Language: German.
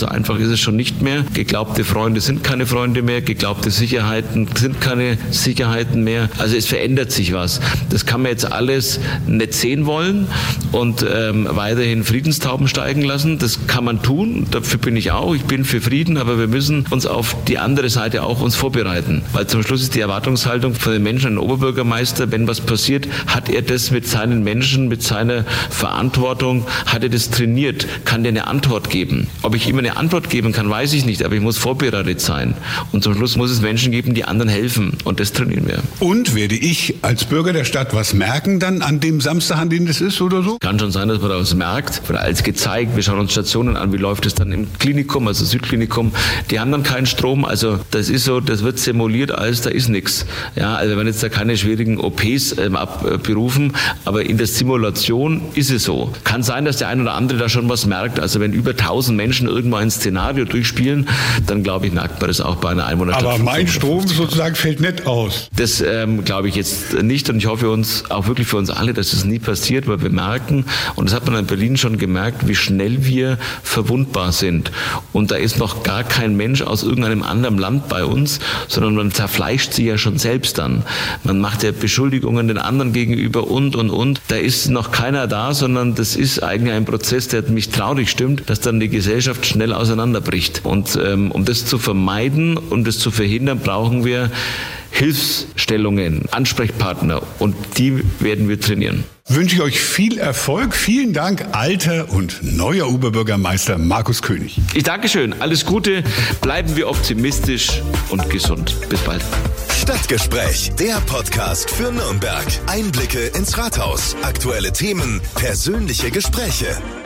So einfach ist es schon nicht mehr. Geglaubte Freunde sind keine Freunde mehr, geglaubte Sicherheiten sind keine Sicherheiten mehr. Also es verändert sich was. Das kann man jetzt alles nicht sehen wollen und weiterhin Friedenstauben steigen lassen. Das kann man tun, dafür bin ich auch. Ich bin für Frieden, aber wir müssen uns auf die andere Seite auch uns vorbereiten. Weil zum Schluss ist die Erwartungshaltung von den Menschen an den Oberbürgermeister, wenn was passiert, hat er das mit seinen Menschen, mit seiner Verantwortung, hat er das trainiert, kann der eine Antwort geben. Ob ich immer eine Antwort geben kann, weiß ich nicht, aber ich muss vorbereitet sein. Und zum Schluss muss es Menschen geben, die anderen helfen. Und das trainieren wir. Und werde ich als Bürger der Stadt was merken dann an dem Samstag, an dem das ist oder so? Kann schon sein, dass man da was merkt. Oder als gezeigt, wir schauen uns Stationen an, wie läuft es dann im Klinikum, also Südklinikum. Die haben dann keinen Strom, also das ist so, das wird simuliert, als da ist nichts. Ja, also wir werden jetzt da keine schwierigen OPs abberufen, aber in der Simulation ist es so. Kann sein, dass der ein oder andere da schon was merkt. Also wenn über 1000 Menschen irgendwo ein Szenario durchspielen, dann glaube ich, merkt man das auch bei einer Einwohnerstadt. Aber mein Strom sozusagen fällt nicht aus. Das glaube ich jetzt nicht und ich hoffe uns auch wirklich für uns alle, dass das nie passiert, weil wir merken, und das hat man in Berlin schon gemerkt, wie schnell wir verwundbar sind. Und da ist noch gar kein Mensch aus irgendeinem anderen Land bei uns, sondern man zerfleischt sie ja schon selbst dann. Man macht ja Beschuldigungen den anderen gegenüber und. Da ist noch keiner da, sondern das ist eigentlich ein Prozess, der mich traurig stimmt, dass dann die Gesellschaft schnell auseinanderbricht. Und um das zu vermeiden und das zu verhindern, brauchen wir Hilfsstellungen, Ansprechpartner und die werden wir trainieren. Wünsche ich euch viel Erfolg. Vielen Dank, alter und neuer Oberbürgermeister Markus König. Ich danke schön. Alles Gute. Bleiben wir optimistisch und gesund. Bis bald. Stadtgespräch, der Podcast für Nürnberg. Einblicke ins Rathaus, aktuelle Themen, persönliche Gespräche.